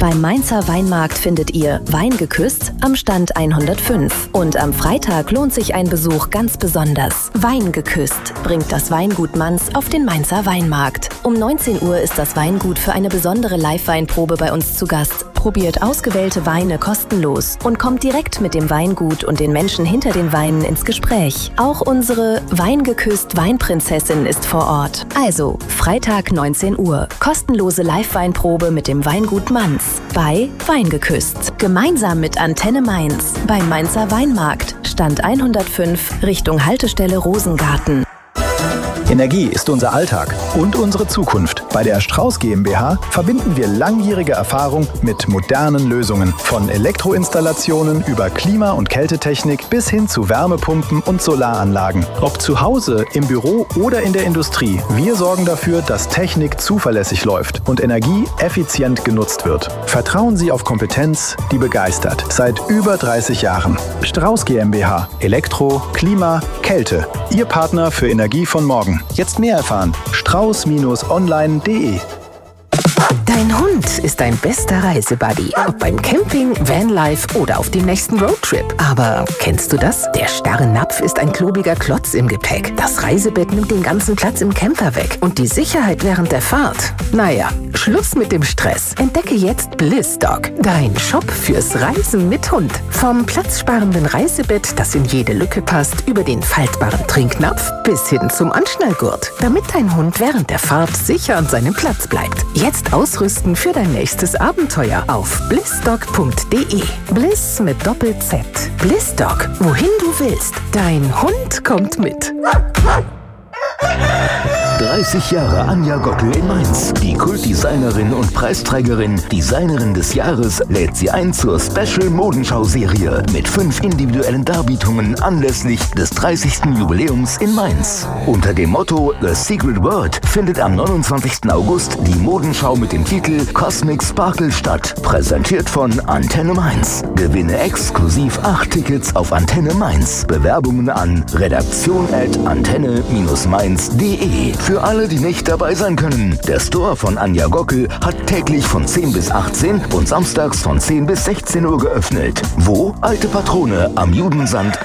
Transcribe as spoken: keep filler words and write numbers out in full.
Beim Mainzer Weinmarkt findet ihr Wein geküsst am Stand hundertfünf. Und am Freitag lohnt sich ein Besuch ganz besonders. Wein geküsst bringt das Weingut Manz auf den Mainzer Weinmarkt. Um neunzehn Uhr ist das Weingut für eine besondere Live-Weinprobe bei uns zu Gast. Probiert ausgewählte Weine kostenlos und kommt direkt mit dem Weingut und den Menschen hinter den Weinen ins Gespräch. Auch unsere Weingeküsst Weinprinzessin ist vor Ort. Also, Freitag neunzehn Uhr. Kostenlose Live-Weinprobe mit dem Weingut Manz bei Weingeküsst. Gemeinsam mit Antenne Mainz beim Mainzer Weinmarkt. Stand hundertfünf Richtung Haltestelle Rosengarten. Energie ist unser Alltag und unsere Zukunft. Bei der Strauß GmbH verbinden wir langjährige Erfahrung mit modernen Lösungen. Von Elektroinstallationen über Klima- und Kältetechnik bis hin zu Wärmepumpen und Solaranlagen. Ob zu Hause, im Büro oder in der Industrie, wir sorgen dafür, dass Technik zuverlässig läuft und Energie effizient genutzt wird. Vertrauen Sie auf Kompetenz, die begeistert. Seit über dreißig Jahren. Strauß GmbH. Elektro, Klima, Kälte. Ihr Partner für Energie von morgen. Jetzt mehr erfahren. strauß online punkt de. Dein Hund ist dein bester Reisebuddy. Ob beim Camping, Vanlife oder auf dem nächsten Roadtrip. Aber kennst du das? Der starre Napf ist ein klobiger Klotz im Gepäck. Das Reisebett nimmt den ganzen Platz im Camper weg. Und die Sicherheit während der Fahrt? Naja, Schluss mit dem Stress. Entdecke jetzt Bliss-Dog. Dein Shop fürs Reisen mit Hund. Vom platzsparenden Reisebett, das in jede Lücke passt, über den faltbaren Trinknapf bis hin zum Anschnallgurt. Damit dein Hund während der Fahrt sicher an seinem Platz bleibt. Jetzt ausrüsten für dein nächstes Abenteuer auf blissdog punkt de. Bliss mit Doppel-Z. Bliss-Dog. Wohin du willst. Dein Hund kommt mit. dreißig Jahre Anja Gockel in Mainz. Die Kultdesignerin und Preisträgerin, Designerin des Jahres, lädt sie ein zur Special-Modenschau-Serie mit fünf individuellen Darbietungen anlässlich des dreißigsten Jubiläums in Mainz. Unter dem Motto The Secret Word findet am neunundzwanzigsten August die Modenschau mit dem Titel Cosmic Sparkle statt. Präsentiert von Antenne Mainz. Gewinne exklusiv acht Tickets auf Antenne Mainz. Bewerbungen an redaktion at antenne mainz punkt de. Für alle, die nicht dabei sein können. Der Store von Anja Gockel hat täglich von zehn bis achtzehn und samstags von zehn bis sechzehn Uhr geöffnet. Wo? Alte Patrone am Judensand